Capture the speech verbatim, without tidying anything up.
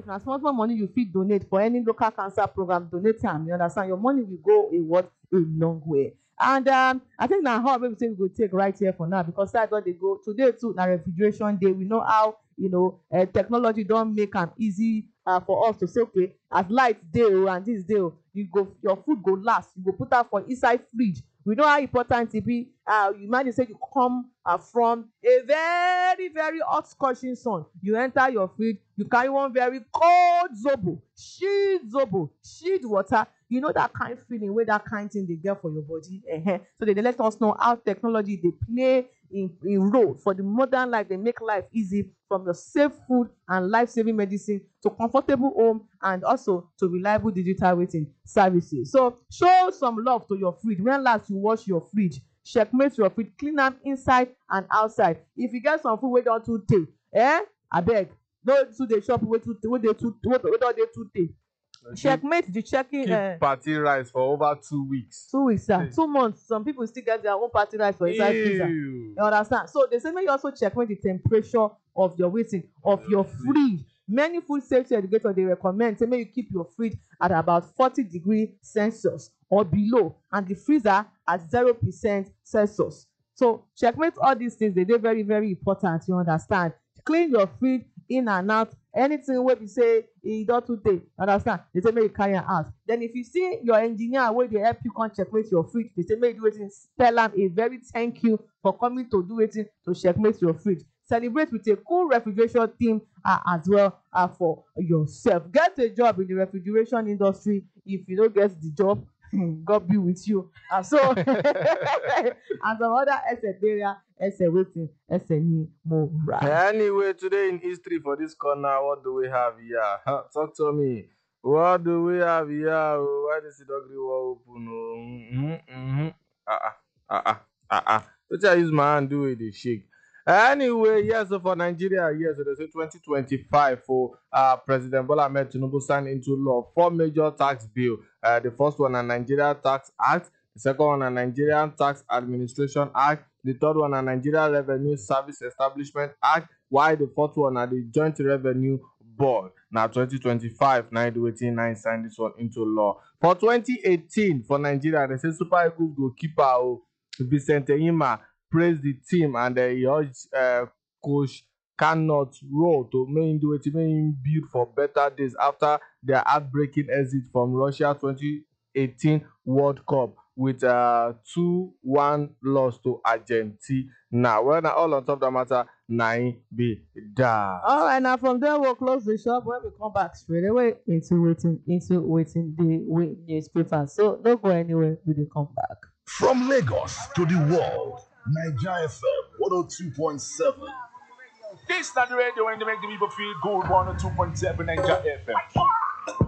if na small small money you fit donate for any local cancer program, donate am. You understand? Your money will go a what a long way. And um, I think na how maybe say we go take right here for now, because side don dey go today too na refrigeration day. We know how you know uh, technology don make am easy uh, for us to say, okay, as light dey o and this day o, you go your food go last. You go put am for inside fridge. We know how important it be. Uh, you imagine say you come uh, from a very very hot scorching sun. You enter your fridge, you carry one very cold zobo, chilled zobo, chilled water. You know that kind of feeling wey that kind thing dey get for your body. Uh-huh. So they, they let us know how technology dey play in, in role for the modern life. They make life easy, from the safe food and life-saving medicine to comfortable home and also to reliable digital waiting services. So show some love to your fridge. When last you wash your fridge, checkmate your fridge, clean am inside and outside. If you get some food wey don too tey, eh, abeg, no too dey chop wey too wey dey too wey don dey too tey. Checkmate the checking. Keep uh, party rice for over two weeks. Two weeks, sir. Two months. Some people still get their own party rice for inside freezer. Ew. You understand? So they say make you also checkmate the temperature of your waiting of your fridge. Many food safety educators they recommend say make you keep your fridge at about forty degrees Celsius or below, and the freezer at zero percent Celsius. So checkmate all these things. They dey very very important. You understand? Clean your fridge in and out. Anything wey be say e don too tey, understand? They say make you carry am out. Then if you see your engineer wey dey help you come checkmate your fridge, they say make you do wetin, tell am a very thank you for coming to do wetin, to checkmate your fridge. Celebrate with a cool refrigeration theme uh, as well uh, for yourself. Get a job in the refrigeration industry. If you don't get the job, God be with you. And so, and some other asset area, asset waiting, asset need more. Anyway, today in history for this corner, what do we have here? Huh, talk to me. What do we have here? Oh, why does the dog open? Oh, mm-hmm, mm-hmm. Ah, ah, ah, ah, ah. Which I use my hand do with the shake. Anyway, yes, so for Nigeria, yes, so they say twenty twenty-five for uh, President Bola Ahmed Tinubu signed into law four major tax bill. Uh, the first one, a Nigeria Tax Act. The second one, a Nigerian Tax Administration Act. The third one, a Nigeria Revenue Service Establishment Act. While the fourth one, are the Joint Revenue Board. Now, twenty twenty-five, nine eighteen, nine signed this one into law. For twenty eighteen, for Nigeria, they say Super Eagles goalkeeper Vicente Ima praised the team, and uh, he urged uh, Coach Cannot Row to make do it, make him build for better days after their heartbreaking exit from Russia twenty eighteen World Cup with a two one loss to Argentina. Well, now all on top of the matter, nine be that. All right, now from there we'll close the shop. When we come back straight away into waiting, into waiting the wait newspaper. So don't go anywhere. We will come back. From Lagos to the world, Nigeria F M one oh two point seven. This is not the radio when they make the people feel good. one oh two point seven Nigeria F M.